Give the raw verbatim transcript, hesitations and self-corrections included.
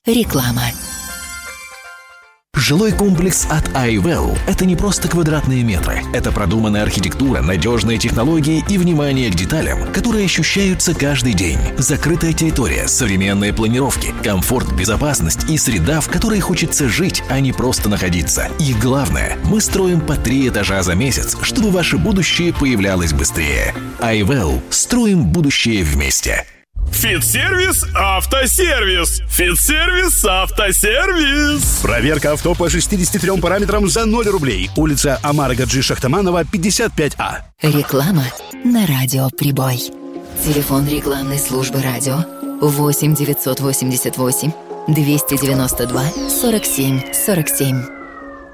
Реклама. Жилой комплекс от iWell – это не просто квадратные метры. Это продуманная архитектура, надежные технологии и внимание к деталям, которые ощущаются каждый день. Закрытая территория, современные планировки, комфорт, безопасность и среда, в которой хочется жить, а не просто находиться. И главное, мы строим по три этажа за месяц, чтобы ваше будущее появлялось быстрее. iWell – строим будущее вместе. Фит-сервис «Автосервис». Фит-сервис «Автосервис». Проверка авто по шестидесяти трем параметрам за ноль рублей. Улица Амара Гаджи Шахтаманова, пятьдесят пять А. Реклама на радио «Прибой». Телефон рекламной службы радио восемь девятьсот восемьдесят восемь двести девяносто два сорок семь сорок семь.